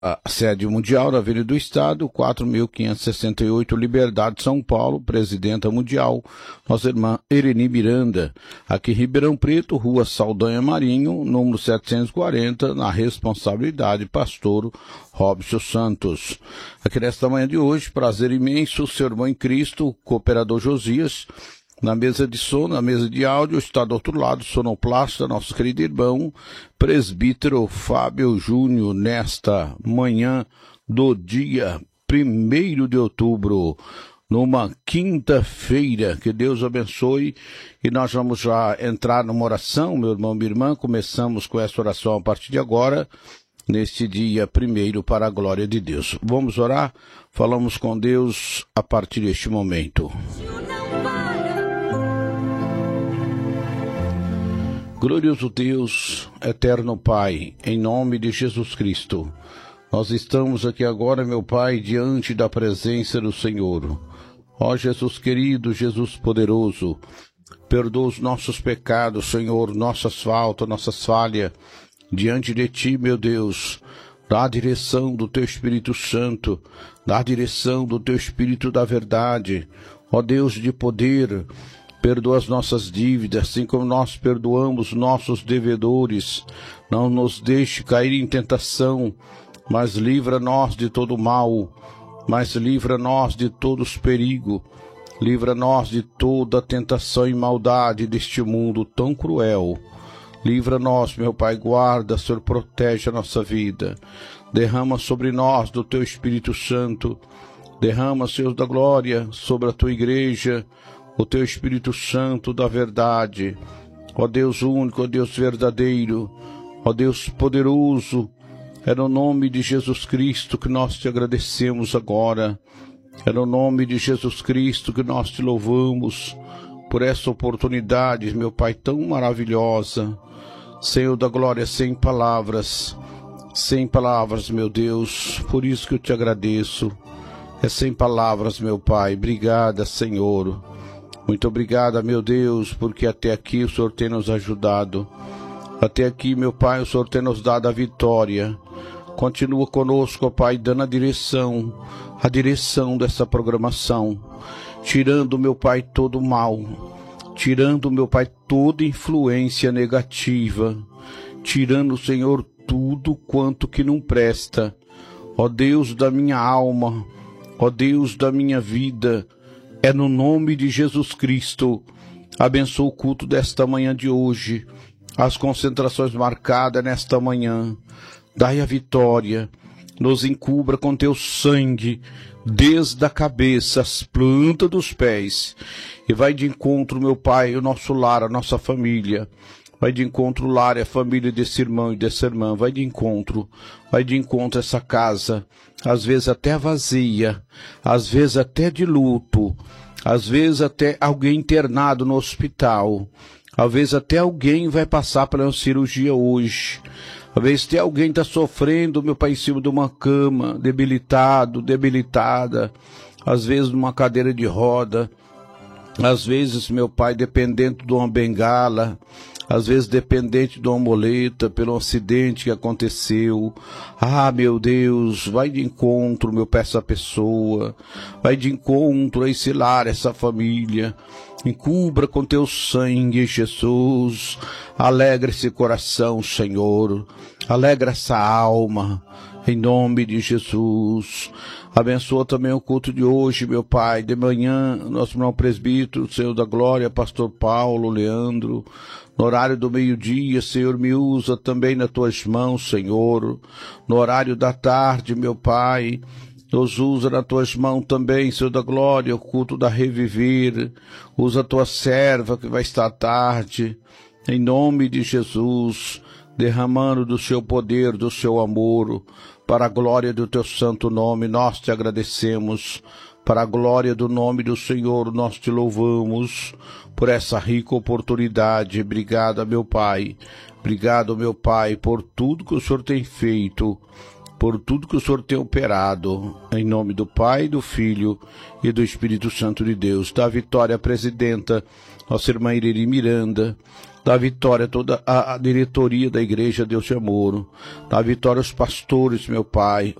A sede mundial da Avenida do Estado, 4.568, Liberdade, São Paulo, presidenta mundial, nossa irmã Ereni Miranda. Aqui em Ribeirão Preto, Rua Saldanha Marinho, número 740, na responsabilidade, pastor Robson Santos. Aqui nesta manhã de hoje, prazer imenso, seu irmão em Cristo, cooperador Josias, na mesa de som, na mesa de áudio, está do outro lado, sonoplasta, nosso querido irmão, presbítero Fábio Júnior, nesta manhã do dia 1º de outubro, numa quinta-feira. Que Deus abençoe, e nós vamos já entrar numa oração, meu irmão, minha irmã. Começamos com essa oração a partir de agora, neste dia 1º, para a glória de Deus. Vamos orar? Falamos com Deus a partir deste momento. Glorioso Deus, eterno Pai, em nome de Jesus Cristo, nós estamos aqui agora, meu Pai, diante da presença do Senhor. Ó Jesus querido, Jesus poderoso, perdoa os nossos pecados, Senhor, nossas faltas, nossas falhas, diante de Ti, meu Deus. Dá a direção do Teu Espírito Santo, dá a direção do Teu Espírito da verdade, ó Deus de poder. Perdoa as nossas dívidas, assim como nós perdoamos nossos devedores. Não nos deixe cair em tentação, mas livra-nos de todo mal, mas livra-nos de todos os perigos. Livra-nos de toda tentação e maldade deste mundo tão cruel. Livra-nos, meu Pai, guarda, Senhor, protege a nossa vida. Derrama sobre nós do Teu Espírito Santo. Derrama, Senhor da glória, sobre a Tua igreja, o Teu Espírito Santo da verdade. Ó Deus único, ó Deus verdadeiro, ó Deus poderoso, é no nome de Jesus Cristo que nós Te agradecemos agora. É no nome de Jesus Cristo que nós Te louvamos por essa oportunidade, meu Pai, tão maravilhosa. Senhor da glória, sem palavras, meu Deus, por isso que eu Te agradeço. É sem palavras, meu Pai. Obrigada, Senhor. Muito obrigada, meu Deus, porque até aqui o Senhor tem nos ajudado. Até aqui, meu Pai, o Senhor tem nos dado a vitória. Continua conosco, ó Pai, dando a direção dessa programação. Tirando, meu Pai, todo o mal. Tirando, meu Pai, toda influência negativa. Tirando, Senhor, tudo quanto que não presta. Ó Deus da minha alma, ó Deus da minha vida, é no nome de Jesus Cristo. Abençoa o culto desta manhã de hoje, as concentrações marcadas nesta manhã. Dai a vitória, nos encubra com Teu sangue, desde a cabeça, as plantas dos pés. E vai de encontro, meu Pai, o nosso lar, a nossa família. Vai de encontro o lar e a família desse irmão e dessa irmã. Vai de encontro essa casa, às vezes até vazia, às vezes até de luto, às vezes até alguém internado no hospital, às vezes até alguém vai passar pela cirurgia hoje, às vezes até alguém está sofrendo, meu Pai, em cima de uma cama, debilitada, às vezes numa cadeira de roda, às vezes, meu Pai, dependente de uma bengala, às vezes dependente de uma muleta, pelo acidente que aconteceu. Ah, meu Deus, vai de encontro, meu Pai, essa pessoa. Vai de encontro a esse lar, essa família. Encubra com Teu sangue, Jesus. Alegra esse coração, Senhor. Alegra essa alma, em nome de Jesus. Abençoa também o culto de hoje, meu Pai. De manhã, nosso irmão presbítero, Senhor da glória, pastor Paulo, Leandro. No horário do meio-dia, Senhor, me usa também nas Tuas mãos, Senhor. No horário da tarde, meu Pai, nos usa nas Tuas mãos também, Senhor da glória, o culto da Reviver. Usa a Tua serva que vai estar à tarde, em nome de Jesus, derramando do Seu poder, do Seu amor, para a glória do Teu santo nome. Nós Te agradecemos. Para a glória do nome do Senhor, nós Te louvamos por essa rica oportunidade. Obrigado, meu Pai. Obrigado, meu Pai, por tudo que o Senhor tem feito, por tudo que o Senhor tem operado, em nome do Pai, do Filho e do Espírito Santo de Deus. Dá vitória à presidenta, nossa irmã Irene Miranda, dá vitória a toda a diretoria da Igreja Deus de Amor, dá vitória aos pastores, meu Pai,